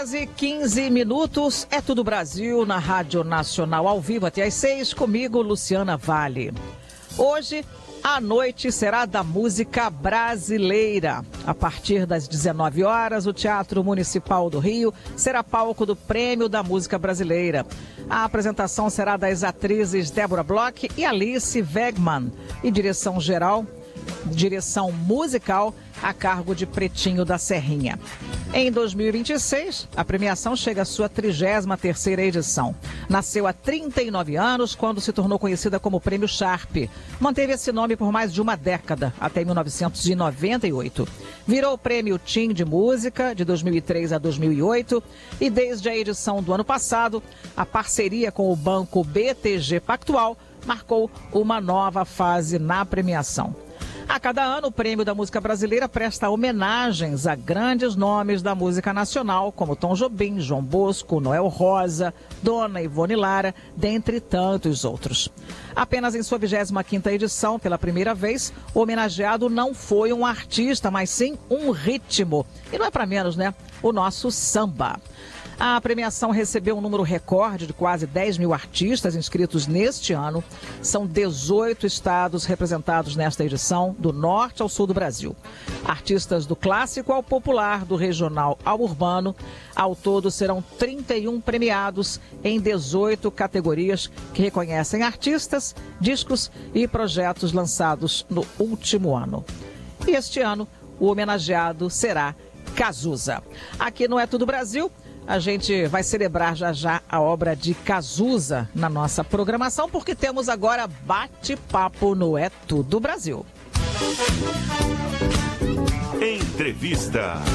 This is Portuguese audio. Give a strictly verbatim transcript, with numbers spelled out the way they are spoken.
horas e quinze minutos, é Tudo Brasil na Rádio Nacional, ao vivo até às seis, comigo, Luciana Vale. Hoje, a noite será da música brasileira. A partir das dezenove horas, o Teatro Municipal do Rio será palco do Prêmio da Música Brasileira. A apresentação será das atrizes Débora Bloch e Alice Wegman, e direção geral, direção musical a cargo de Pretinho da Serrinha. Em dois mil e vinte e seis, a premiação chega à sua trigésima terceira edição. Nasceu há trinta e nove anos, quando se tornou conhecida como Prêmio Sharp. Manteve esse nome por mais de uma década, até mil novecentos e noventa e oito. Virou o Prêmio Tim de Música, de dois mil e três a dois mil e oito. E desde a edição do ano passado, a parceria com o banco B T G Pactual marcou uma nova fase na premiação. A cada ano, o Prêmio da Música Brasileira presta homenagens a grandes nomes da música nacional, como Tom Jobim, João Bosco, Noel Rosa, Dona Ivone Lara, dentre tantos outros. Apenas em sua vigésima quinta edição, pela primeira vez, o homenageado não foi um artista, mas sim um ritmo. E não é para menos, né? O nosso samba. A premiação recebeu um número recorde de quase dez mil artistas inscritos neste ano. São dezoito estados representados nesta edição, do norte ao sul do Brasil. Artistas do clássico ao popular, do regional ao urbano. Ao todo serão trinta e um premiados em dezoito categorias que reconhecem artistas, discos e projetos lançados no último ano. E este ano, o homenageado será Cazuza. Aqui no É Tudo Brasil, a gente vai celebrar já já a obra de Cazuza na nossa programação, porque temos agora bate-papo no É Tudo Brasil. Entrevista.